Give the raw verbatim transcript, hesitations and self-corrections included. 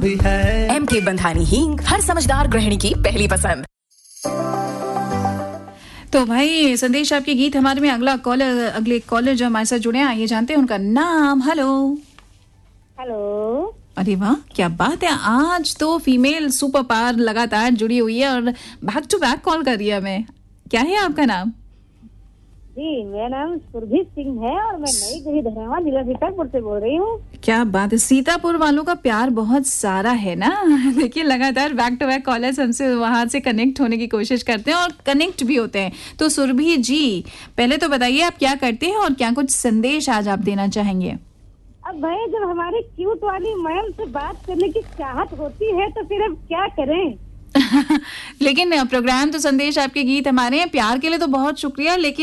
M के बंधानी हींग हर समझदार गृहिणी की पहली पसंद। तो भाई संदेश आपके गीत हमारे में अगला कॉलर अगले कॉलर जो हमारे साथ जुड़े हैं, आइए जानते हैं उनका नाम। Hello hello. अरे वाह, क्या बात है, आज तो फीमेल सुपर पावर लगातार जुड़ी हुई है और बैक टू बैक कॉल कर रही है हमें। क्या है आपका नाम? जी, मेरा नाम सुरभि सिंह है और मैं नई गही धरावा जिला सीतापुर से बोल रही हूँ। क्या बात है, सीतापुर वालों का प्यार बहुत सारा है ना। देखिए लगातार बैक टू बैक कॉलर्स हमसे वहां से कनेक्ट होने की कोशिश करते हैं और कनेक्ट भी होते हैं। तो सुरभि जी, पहले तो बताइए आप क्या करते हैं और क्या कुछ संदेश आज आप देना चाहेंगे? अब भाई जब हमारी क्यूट वाली मैम से बात करने की चाहत होती है तो फिर अब क्या करें। लेकिन प्रोग्राम तो संदेश आपके गीत हमारे हैं, प्यार के लिए तो बहुत शुक्रिया, लेकिन